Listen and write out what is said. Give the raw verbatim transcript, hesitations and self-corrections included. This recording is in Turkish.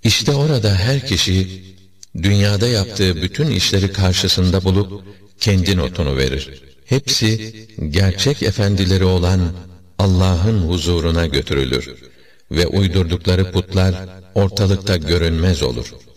İşte orada her kişi, dünyada yaptığı bütün işleri karşısında bulup, kendi notunu verir. Hepsi, gerçek efendileri olan Allah'ın huzuruna götürülür ve uydurdukları putlar ortalıkta görünmez olur.